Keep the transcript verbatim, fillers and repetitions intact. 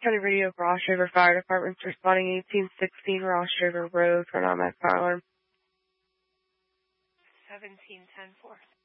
County Radio, Ross River Fire Department's responding eighteen sixteen Ross River Road for an automatic fire alarm. seventeen ten four.